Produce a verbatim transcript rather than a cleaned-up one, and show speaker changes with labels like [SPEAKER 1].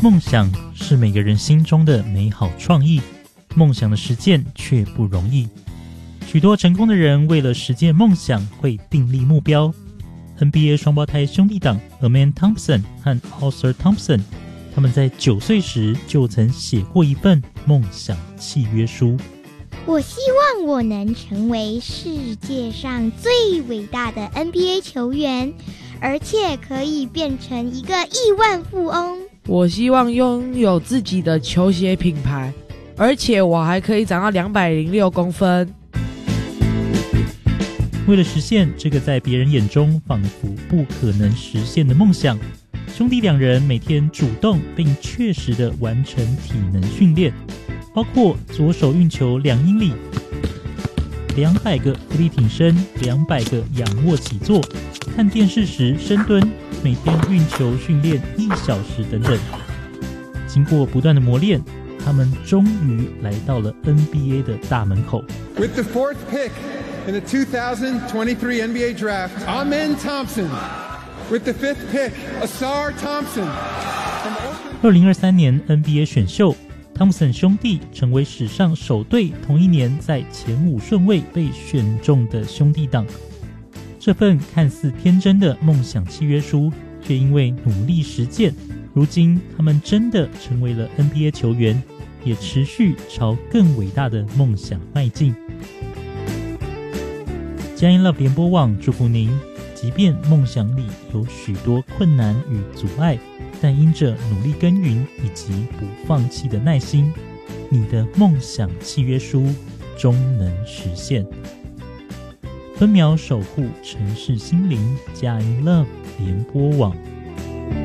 [SPEAKER 1] 梦想是每个人心中的美好创意，梦想的实践却不容易。许多成功的人为了实践梦想会订立目标。N B A 双胞胎兄弟档 Amen Thompson 和 Ausar Thompson， 他们在九岁时就曾写过一份梦想契约书。
[SPEAKER 2] 我希望我能成为世界上最伟大的 N B A 球员，而且可以变成一个亿万富翁。
[SPEAKER 3] 我希望拥有自己的球鞋品牌，而且我还可以长到两百零六公分。
[SPEAKER 1] 为了实现这个在别人眼中仿佛不可能实现的梦想，兄弟两人每天主动并确实地完成体能训练，包括左手运球两英里、两百个伏地挺身、两百个仰卧起坐、看电视时深蹲、每天运球训练一小时等等。经过不断的磨练，他们终于来到了 N B A 的大门口。
[SPEAKER 4] With the fourth pick in the two thousand twenty-three N B A Draft, Amen Thompson. With the fifth pick, Ausar Thompson.
[SPEAKER 1] 二零二三年 N B A 选秀，汤普森兄弟成为史上首对同一年在前五顺位被选中的兄弟档。这份看似天真的梦想契约书，却因为努力实践，如今他们真的成为了 N B A 球员，也持续朝更伟大的梦想迈进。佳音 Love 联播网祝福您，即便梦想里有许多困难与阻碍，但因着努力耕耘以及不放弃的耐心，你的梦想契约书终能实现。分秒守护城市心灵，佳音 Love 联播网。